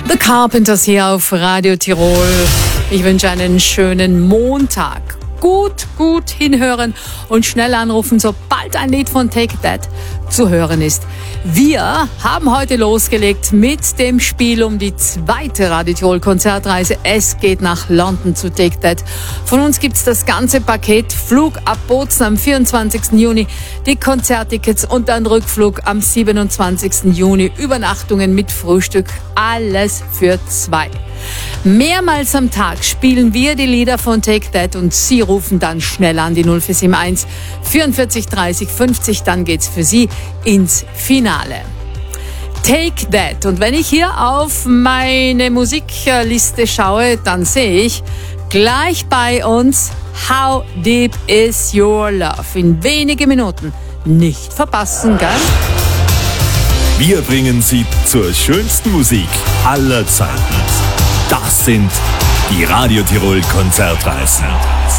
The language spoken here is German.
The Carpenters hier auf Radio Tirol. Ich wünsche einen schönen Montag. Gut hinhören und schnell anrufen, sobald ein Lied von Take That zu hören ist. Wir haben heute losgelegt mit dem Spiel um die zweite Radio Tirol Konzertreise. Es geht nach London zu Take That. Von uns gibt's das ganze Paket. Flug ab Bozen am 24. Juni, die Konzerttickets und dann Rückflug am 27. Juni. Übernachtungen mit Frühstück, alles für zwei. Mehrmals am Tag spielen wir die Lieder von Take That und Sie rufen dann schnell an die 0471 44 30 50, dann geht's für Sie ins Finale. Take That. Und wenn ich hier auf meine Musikliste schaue, dann sehe ich gleich bei uns How Deep Is Your Love. In wenigen Minuten. Nicht verpassen, gell? Wir bringen Sie zur schönsten Musik aller Zeiten. Das sind die Radio Tirol Konzertreisen.